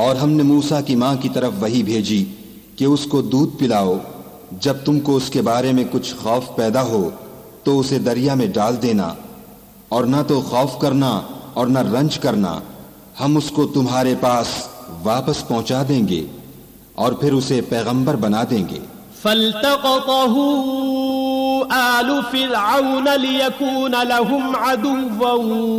और हमने मूसा की माँ की तरफ वही भेजी कि उसको दूध पिलाओ। जब तुमको उसके बारे में कुछ खौफ पैदा हो तो उसे दरिया में डाल देना, और न तो खौफ करना और न रंज करना। हम उसको तुम्हारे पास वापस पहुंचा देंगे और फिर उसे पैगंबर बना देंगे। फल्तक़तहू आलु फ़िरऔन लियकून लहुम अदुव्वन